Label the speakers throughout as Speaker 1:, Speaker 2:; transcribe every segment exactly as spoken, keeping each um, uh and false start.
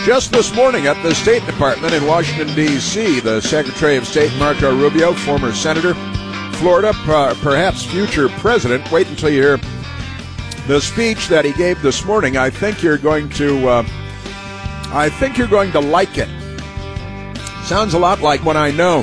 Speaker 1: Just this morning at the State Department in Washington, D C, the Secretary of State, Marco Rubio, former senator, Florida, per- perhaps future president. Wait until you hear the speech that he gave this morning. I think you're going to, uh, I think you're going to like it. Sounds a lot like what I know.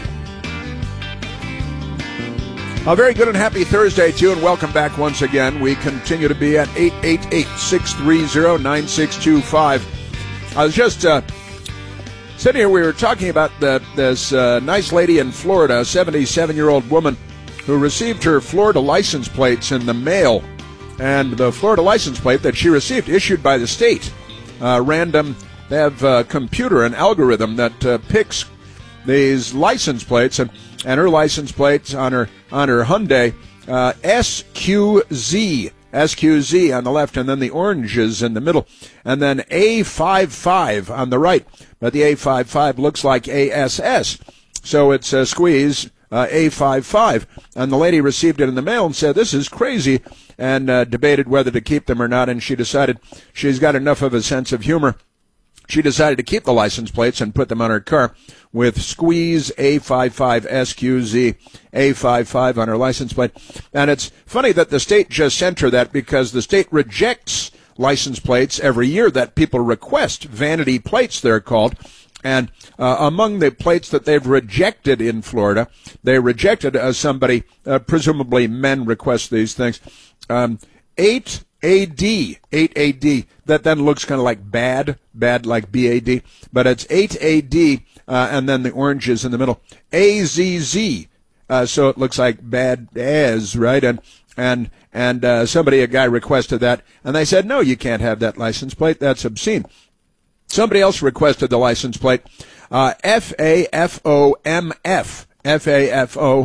Speaker 1: A very good and happy Thursday to you, and welcome back once again. We continue to be at eight eight eight, six three zero, nine six two five. I was just uh, sitting here, we were talking about the, this uh, nice lady in Florida, a seventy-seven-year-old woman who received her Florida license plates in the mail. And the Florida license plate that she received, issued by the state, uh, random, they have a computer, an algorithm that uh, picks these license plates, and, and her license plates on her, on her Hyundai, uh, S Q Z. S Q Z on the left, and then the oranges in the middle, and then A fifty-five on the right. But the A fifty-five looks like A S S, so it's a squeeze uh, A fifty-five. And the lady received it in the mail and said, "This is crazy," and uh, debated whether to keep them or not, and she decided she's got enough of a sense of humor. She decided to keep the license plates and put them on her car with squeeze A fifty-five S Q Z A fifty-five on her license plate. And it's funny that the state just sent her that, because the state rejects license plates every year that people request. Vanity plates, they're called. And uh, among the plates that they've rejected in Florida, they rejected as somebody, uh, presumably men request these things, um, eight A D, eight A D, that then looks kind of like bad, bad like B A D, but it's eight A D, uh, and then the oranges in the middle, A Z Z, uh, so it looks like bad as, right? And and and uh, somebody, a guy requested that, and they said, no, you can't have that license plate, that's obscene. Somebody else requested the license plate, uh, F A F O M F, F A F O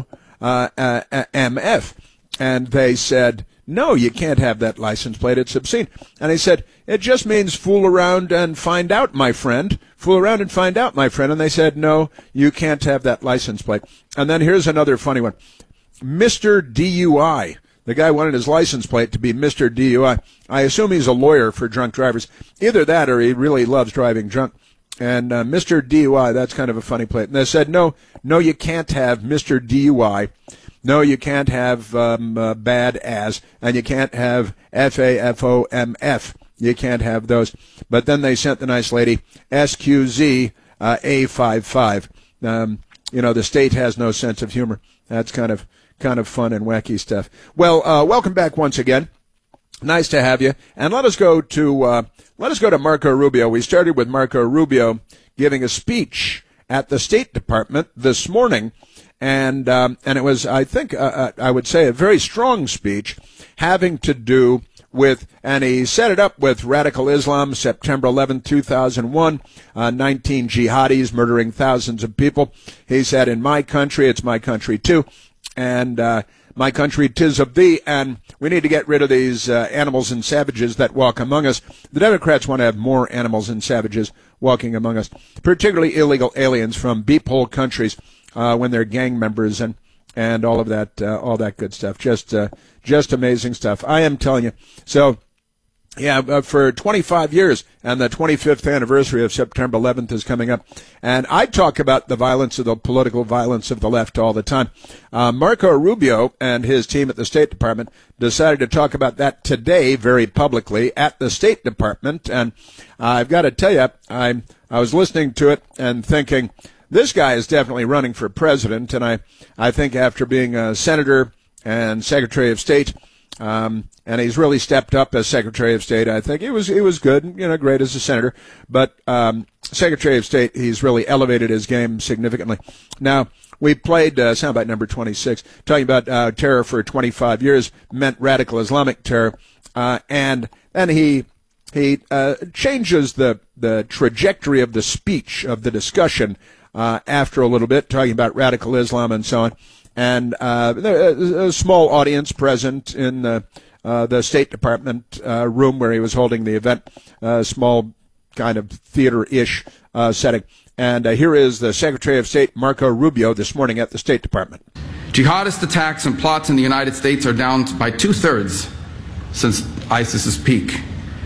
Speaker 1: M F, and they said, no, you can't have that license plate, it's obscene. And he said, it just means fool around and find out, my friend. Fool around and find out, my friend. And they said, no, you can't have that license plate. And then here's another funny one. Mister D U I. The guy wanted his license plate to be Mister D U I. I assume he's a lawyer for drunk drivers. Either that or he really loves driving drunk. And uh, Mister D U I, that's kind of a funny plate. And they said, no, no, you can't have Mister D U I. No, you can't have um, uh, bad as, and you can't have F A F O M F. You can't have those. But then they sent the nice lady S Q Z uh, A fifty-five. Um, you know, the state has no sense of humor. That's kind of kind of fun and wacky stuff. Well, uh, welcome back once again. Nice to have you. And let us go to uh, let us go to Marco Rubio. We started with Marco Rubio giving a speech at the State Department this morning. And um, and it was, I think, uh, I would say, a very strong speech having to do with, and he set it up with radical Islam, September eleventh, two thousand one, uh, nineteen jihadis murdering thousands of people. He said, in my country, it's my country too, and uh, my country 'tis of thee, and we need to get rid of these uh, animals and savages that walk among us. The Democrats want to have more animals and savages walking among us, particularly illegal aliens from beephole countries. Uh, when they're gang members and and all of that, uh, all that good stuff, just uh, just amazing stuff. I am telling you. So, yeah, uh, for twenty-five years, and the twenty-fifth anniversary of September eleventh is coming up, and I talk about the violence of the political violence of the left all the time. Uh, Marco Rubio and his team at the State Department decided to talk about that today, very publicly at the State Department, and uh, I've got to tell you, I I was listening to it and thinking, this guy is definitely running for president, and I, I think after being a senator and Secretary of State, um, and he's really stepped up as Secretary of State. I think he was he was good, you know, great as a senator, but um, Secretary of State, he's really elevated his game significantly. Now, we played uh, soundbite number twenty-six, talking about uh, terror for twenty-five years meant radical Islamic terror, uh, and then he he uh, changes the the trajectory of the speech, of the discussion. Uh, after a little bit, talking about radical Islam and so on. And uh, a small audience present in the, uh, the State Department uh, room where he was holding the event, a small kind of theater-ish uh, setting. And uh, here is the Secretary of State, Marco Rubio, this morning at the State Department.
Speaker 2: Jihadist attacks and plots in the United States are down by two-thirds since ISIS's peak.